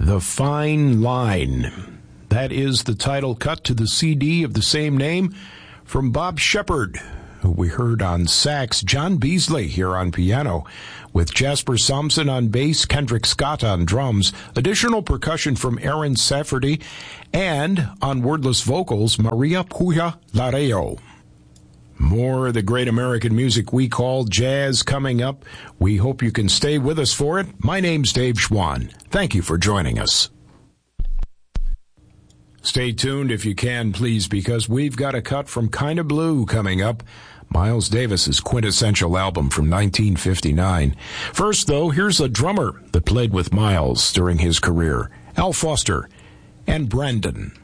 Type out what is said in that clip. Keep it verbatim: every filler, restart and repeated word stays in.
The Fine Line. That is the title cut to the C D of the same name from Bob Shepard, who we heard on sax, John Beasley here on piano, with Jasper Thompson on bass, Kendrick Scott on drums, additional percussion from Aaron Safferty, and on wordless vocals, Maria Puya Lareo. More of the great American music we call jazz coming up. We hope you can stay with us for it. My name's Dave Schwann. Thank you for joining us. Stay tuned if you can, please, because we've got a cut from Kinda Blue coming up, Miles Davis's quintessential album from nineteen fifty-nine. First, though, here's a drummer that played with Miles during his career, Al Foster and Brandon.